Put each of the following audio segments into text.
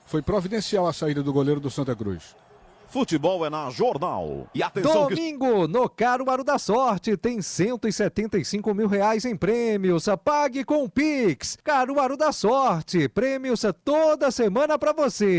Foi providencial a saída do goleiro do Santa Cruz. Futebol é na Jornal. E atenção Domingo, no Caruaru da Sorte, tem R$175 mil em prêmios. Pague com o Pix. Caruaru da Sorte, prêmios toda semana pra você.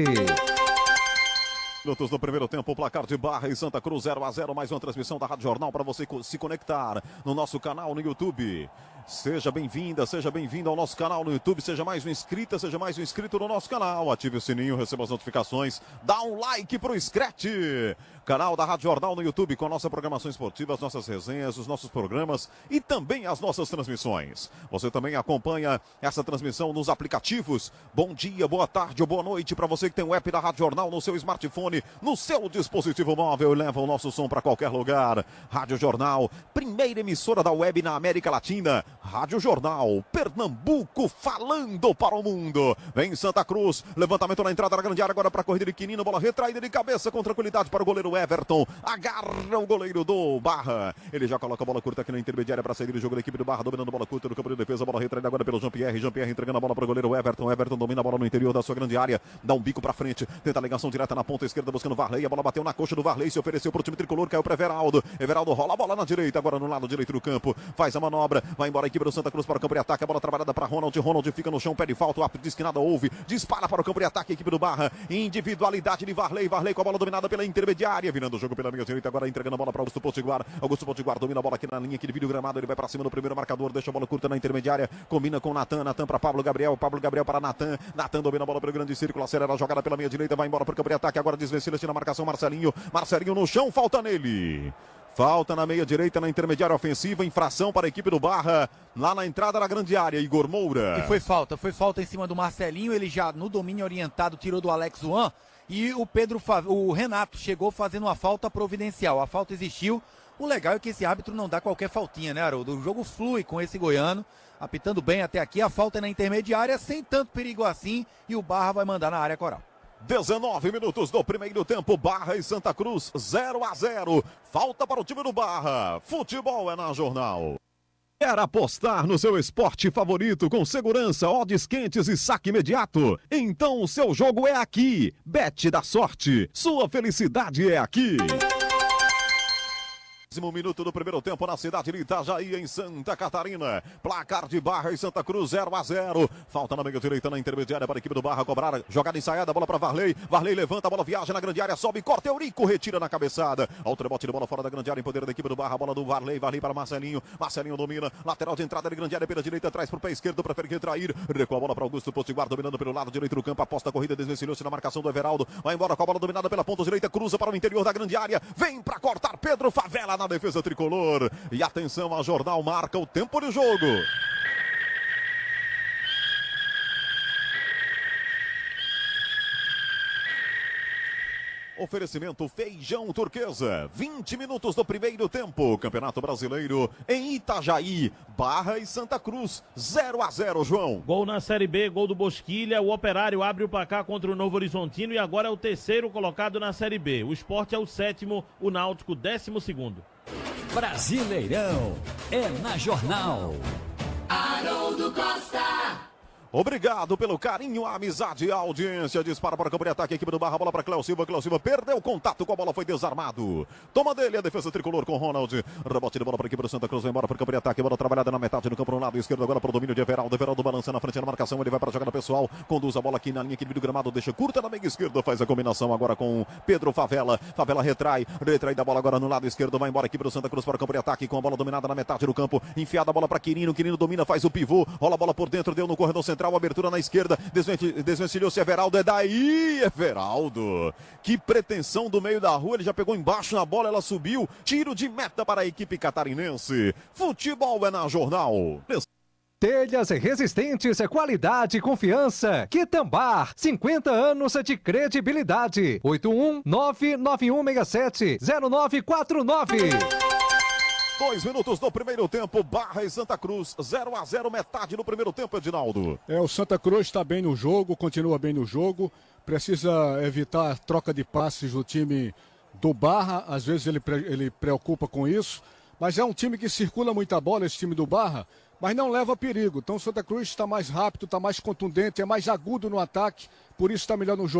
Minutos do primeiro tempo, o placar de Barra e Santa Cruz 0-0, mais uma transmissão da Rádio Jornal para você se conectar no nosso canal no YouTube. Seja bem-vinda, seja bem-vindo ao nosso canal no YouTube, seja mais um inscrita, seja mais um inscrito no nosso canal. Ative o sininho, receba as notificações, dá um like pro Scratch. Canal da Rádio Jornal no YouTube com a nossa programação esportiva, as nossas resenhas, os nossos programas e também as nossas transmissões. Você também acompanha essa transmissão nos aplicativos. Bom dia, boa tarde ou boa noite para você que tem o app da Rádio Jornal no seu smartphone, no seu dispositivo móvel e leva o nosso som para qualquer lugar. Rádio Jornal, primeira emissora da web na América Latina. Rádio Jornal, Pernambuco falando para o mundo. Vem Santa Cruz, levantamento na entrada da grande área agora para a corrida de Quinino, bola retraída de cabeça com tranquilidade para o goleiro Everton. Agarra o goleiro do Barra. Ele já coloca a bola curta aqui na intermediária para sair do jogo da equipe do Barra, dominando a bola curta no campo de defesa, bola retraída agora pelo Jean-Pierre. Jean-Pierre entregando a bola para o goleiro Everton. Everton domina a bola no interior da sua grande área, dá um bico para frente, tenta a ligação direta na ponta esquerda buscando Varley. A bola bateu na coxa do Varley, se ofereceu para o time tricolor, caiu para Everaldo. Everaldo rola a bola na direita, agora no lado direito do campo, faz a manobra, vai embora a equipe do Santa Cruz para o campo de ataque. A bola trabalhada para Ronald. Ronald fica no chão, pede falta, o árbitro diz que nada houve, dispara para o campo de ataque a equipe do Barra. Individualidade de Varley. Varley com a bola dominada pela intermediária, virando o jogo pela linha direita, agora entregando a bola para Augusto Potiguar. Augusto Potiguar domina a bola aqui na linha que divide o gramado, ele vai para cima no primeiro marcador, deixa a bola curta na intermediária, combina com Natan. Natan para Pablo Gabriel. Pablo Gabriel para Natan. Natan domina a bola pelo grande círculo, acelera a jogada pela meia direita, vai embora para o campo de ataque, agora desvencilha-se na marcação Marcelinho. Marcelinho no chão, falta nele. Falta na meia direita, na intermediária ofensiva, infração para a equipe do Barra, lá na entrada da grande área, Igor Moura. E foi falta em cima do Marcelinho, ele já no domínio orientado tirou do Alex Juan e o Renato chegou fazendo uma falta providencial, a falta existiu. O legal é que esse árbitro não dá qualquer faltinha, né, Haroldo? O jogo flui com esse goiano, apitando bem até aqui, a falta é na intermediária, sem tanto perigo assim, e o Barra vai mandar na área coral. 19 minutos do primeiro tempo, Barra e Santa Cruz 0-0. Falta para o time do Barra. Futebol é na Jornal. Quer apostar no seu esporte favorito com segurança, odds quentes e saque imediato? Então o seu jogo é aqui. Bet da Sorte. Sua felicidade é aqui. Minuto do primeiro tempo na cidade de Itajaí, em Santa Catarina. Placar de Barra e Santa Cruz 0-0. Falta na meia direita, na intermediária para a equipe do Barra cobrar. Jogada ensaiada, bola para Varley. Varley levanta, a bola viaja na grande área, sobe, corta, Eurico retira na cabeçada. Outro rebote de bola fora da grande área em poder da equipe do Barra. A bola do Varley, Varley para Marcelinho. Marcelinho domina, lateral de entrada de grande área pela direita, traz para o pé esquerdo, prefere retrair. Recua a bola para Augusto Potiguar, dominando pelo lado direito do campo. Aposta a corrida, desvencilhou-se na marcação do Everaldo. Vai embora com a bola dominada pela ponta direita, cruza para o interior da grande área. Vem para cortar Pedro Favela na defesa tricolor. E atenção, a Jornal marca o tempo de jogo. Oferecimento Feijão Turquesa. 20 minutos do primeiro tempo. Campeonato Brasileiro em Itajaí. Barra e Santa Cruz 0-0, João. Gol na Série B, gol do Bosquilha. O Operário abre o placar contra o Novo Horizontino e agora é o terceiro colocado na Série B. O Sport é o sétimo, o Náutico 12º. Brasileirão é na Jornal. Haroldo Costa. Obrigado pelo carinho, a amizade e a audiência. Dispara para o campo de ataque, a equipe do Barra, bola para Cléo Silva. Cléo Silva perdeu contato com a bola, foi desarmado. Toma dele a defesa tricolor com Ronald. Rebote de bola para a equipe do Santa Cruz, vai embora para o campo de ataque. Bola trabalhada na metade do campo, no lado esquerdo, agora para o domínio de Everaldo. Everaldo balança na frente na marcação, ele vai para a jogada pessoal. Conduz a bola aqui na linha que divide o gramado, deixa curta na meia esquerda. Faz a combinação agora com Pedro Favela. Favela retrai da bola agora no lado esquerdo. Vai embora a equipe do Santa Cruz para o campo de ataque com a bola dominada na metade do campo. Enfiada a bola para Quirino. Quirino domina, faz o pivô. Rola a bola por dentro, deu no corredor central, abertura na esquerda. Desvencilhou-se Everaldo, é daí Everaldo, que pretensão do meio da rua, ele já pegou embaixo na bola, ela subiu, tiro de meta para a equipe catarinense. Futebol é na Jornal. Telhas resistentes, qualidade e confiança. Quitambar, 50 anos de credibilidade. 81991670949. 2 minutos do primeiro tempo, Barra e Santa Cruz, 0-0, metade do primeiro tempo, Edinaldo. O Santa Cruz está bem no jogo, continua bem no jogo, precisa evitar a troca de passes do time do Barra, às vezes ele preocupa com isso, mas é um time que circula muita bola, esse time do Barra, mas não leva perigo. Então o Santa Cruz está mais rápido, está mais contundente, é mais agudo no ataque, por isso está melhor no jogo.